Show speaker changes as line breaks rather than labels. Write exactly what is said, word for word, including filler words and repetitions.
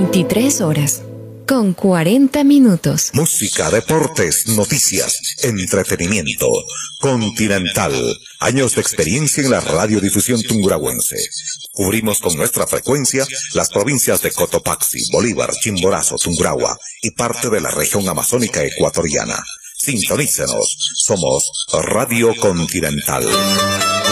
veintitrés horas, con cuarenta minutos.
Música, deportes, noticias, entretenimiento. Continental. Años de experiencia en la radiodifusión tungurahuense. Cubrimos con nuestra frecuencia las provincias de Cotopaxi, Bolívar, Chimborazo, Tungurahua y parte de la región amazónica ecuatoriana. Sintonícenos. Somos Radio Continental.